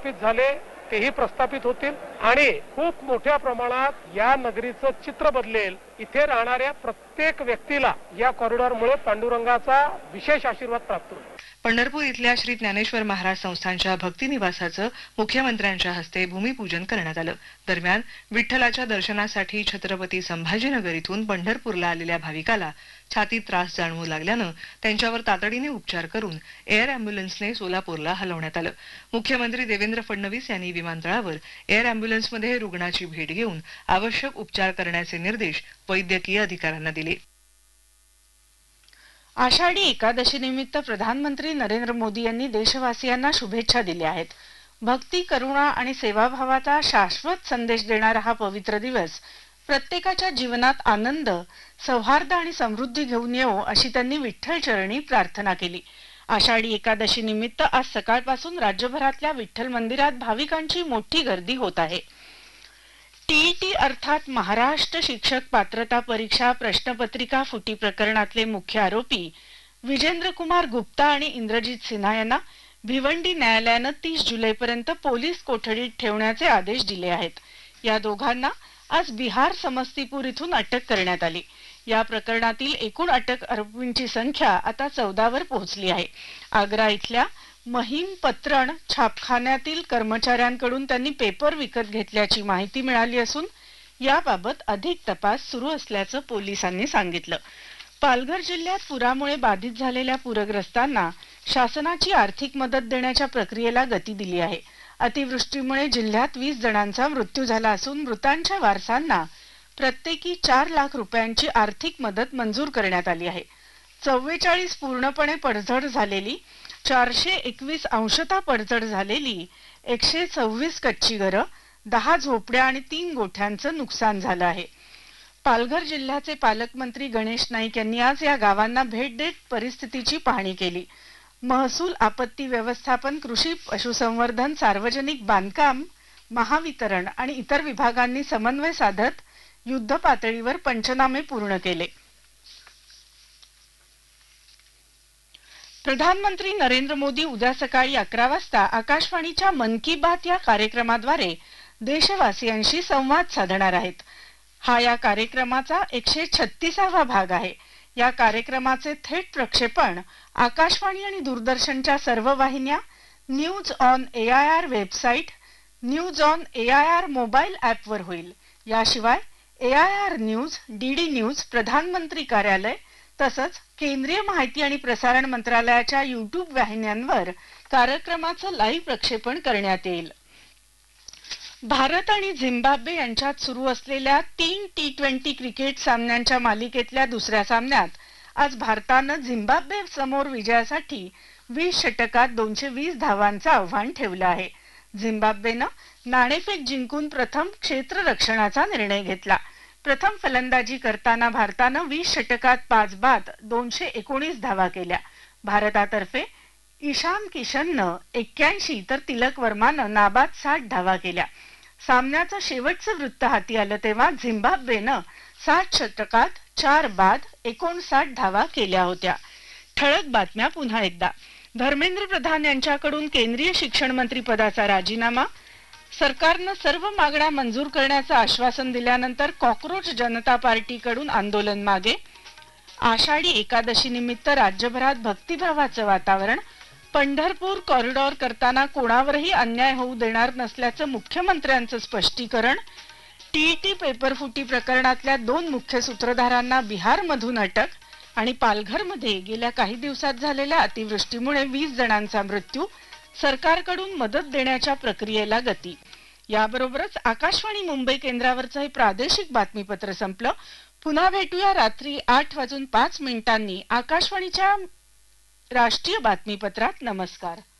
प्रस्थापित झाले तेही प्रस्थापित होतील आणि खूप मोठ्या प्रमाणात या नगरीचं चित्र बदलेल. इथे राहणाऱ्या प्रत्येक व्यक्तीला या कॉरिडॉरमुळे पांडुरंगाचा विशेष आशीर्वाद प्राप्त होईल. पंढरपूर इथल्या श्री ज्ञानेश्वर महाराज संस्थानच्या भक्ती निवासाचं मुख्यमंत्र्यांच्या हस्ते भूमिपूजन करण्यात आलं. दरम्यान विठ्ठलाच्या दर्शनासाठी छत्रपती संभाजीनगर इथून पंढरपूरला आलेल्या भाविकाला छातीत त्रास जाणवू लागल्यानं त्यांच्यावर तातडीने उपचार करून एअर अँब्युलन्सने सोलापूरला हलवण्यात आलं. मुख्यमंत्री देवेंद्र फडणवीस यांनी विमानतळावर एअर अँब्युलन्समध्ये रुग्णाची भेट घेऊन आवश्यक उपचार करण्याचे निर्देश वैद्यकीय अधिकाऱ्यांना दिले. आषाढी एकादशी निमित्त प्रधानमंत्री नरेंद्र मोदी यांनी देशवासियांना शुभेच्छा दिल्या आहेत. भक्ती, करुणा आणि सेवाभावाचा शाश्वत संदेश देणारा हा पवित्र दिवस प्रत्येकाच्या जीवनात आनंद, सौहार्द आणि समृद्धी घेऊन येवो अशी त्यांनी विठ्ठल चरणी प्रार्थना केली. आषाढी एकादशी निमित्त आज सकाळपासून राज्यभरातल्या विठ्ठल मंदिरात भाविकांची मोठी गर्दी होत आहे. टीईटी अर्थात महाराष्ट्र शिक्षक पात्रता परीक्षा प्रश्नपत्रिका फुटी प्रकरणातले मुख्य आरोपी विजेंद्र कुमार गुप्ता आणि इंद्रजित सिन्हा यांना भिवंडी न्यायालयानं 30 जुलैपर्यंत पोलीस कोठडीत ठेवण्याचे आदेश दिले आहेत. या दोघांना आज बिहार समस्तीपूर इथून अटक करण्यात आली. या प्रकरणातील एकूण अटक आरोपींची संख्या आता 14 वर पोहोचली आहे. आग्रा इथल्या महिम पत्रण छापखान्यातील कर्मचाऱ्यांकडून त्यांनी पेपर विकत घेतल्याची माहिती मिळाली असून याबाबत अधिक तपास सुरू असल्याचं पोलिसांनी सांगितलं. पालघर जिल्ह्यात पुरामुळे बाधित झालेल्या पूरग्रस्तांना शासनाची आर्थिक मदत देण्याच्या प्रक्रियेला गती दिली आहे. अतिवृष्टीमुळे जिल्ह्यात 20 जणांचा मृत्यू झाला असून मृतांच्या वारसांना प्रत्येकी 4 लाख रुपयांची आर्थिक मदत मंजूर करण्यात आली आहे. 44 पूर्णपणे पडझड झालेली, 421 अंशतः पडझड झालेली, 126 कच्ची घरं, 10 झोपड्या आणि 3 गोठ्यांचं नुकसान झालं आहे. पालघर जिल्ह्याचे पालकमंत्री गणेश नाईक यांनी आज या गावांना भेट देत परिस्थितीची पाहणी केली. महसूल, आपत्ती व्यवस्थापन, कृषी, पशुसंवर्धन, सार्वजनिक बांधकाम, महावितरण आणि इतर विभागांनी समन्वय साधत युद्ध पातळीवर पंचनामे पूर्ण केले. प्रधानमंत्री नरेंद्र मोदी उद्या सकाळी 11 वाजता आकाशवाणीच्या मन की बात या कार्यक्रमाद्वारे देशवासियांशी संवाद साधणार आहेत. हा या कार्यक्रमाचा 136वा भाग आहे. या कार्यक्रमाचे थेट प्रक्षेपण आकाशवाणी आणि दूरदर्शनच्या सर्व वाहिन्या, news on AIR website, news on AIR mobile ॲपवर होईल. याशिवाय AIR न्यूज, DD न्यूज, प्रधानमंत्री कार्यालय तसंच केंद्रीय माहिती आणि प्रसारण मंत्रालयाच्या YouTube वाहिन्यांवर कार्यक्रमाचं लाईव्ह प्रक्षेपण करण्यात येईल. भारत आणि झिम्बाब्वे यांच्यात सुरू असलेल्या 3 T20 क्रिकेट सामन्यांच्या मालिकेतल्या दुसऱ्या सामन्यात आज भारतानं झिम्बाब्वे समोर विजयासाठी 20 षटकात 220 धावांचं आव्हान ठेवलं आहे. झिम्बाब्वेनं नाणेफेक जिंकून प्रथम क्षेत्ररक्षणाचा निर्णय घेतला. प्रथम फलंदाजी करताना भारतानं 20 षटकात 5 बाद 219 धावा केल्या. भारतातर्फे ईशान किशननं 81 तर तिलक वर्मानं नाबाद 60 धावा केल्या. सामन्याचं शेवटचं वृत्त हाती आलं तेव्हा झिम्बाब्वेनं 60 षटकात 4 बाद 59 धावा केल्या होत्या. ठळक बातम्या पुन्हा एकदा. धर्मेंद्र प्रधान यांच्याकडून केंद्रीय शिक्षण मंत्री पदाचा राजीनामा. सरकारनं सर्व मागण्या मंजूर करण्याचं आश्वासन दिल्यानंतर कॉकरोच जनता पार्टीकडून आंदोलन मागे. आषाढी एकादशी निमित्त राज्यभरात भक्तिभावाचं वातावरण. पंढरपूर कॉरिडॉर करताना कोणावरही अन्याय होऊ देणार नसल्याचं मुख्यमंत्र्यांचं स्पष्टीकरण. टीईटी पेपरफुटी प्रकरणातल्या 2 मुख्य सूत्रधारांना बिहारमधून अटक. आणि पालघरमध्ये गेल्या काही दिवसात झालेल्या अतिवृष्टीमुळे 20 जणांचा मृत्यू. सरकारकडून मदत देण्याच्या प्रक्रियेला गती. याबरोबरच आकाशवाणी मुंबई केंद्रावरचं हे प्रादेशिक बातमीपत्र संपलं. पुन्हा भेटूया रात्री 8:05 आकाशवाणीच्या राष्ट्रीय बातमीपत्रात. नमस्कार.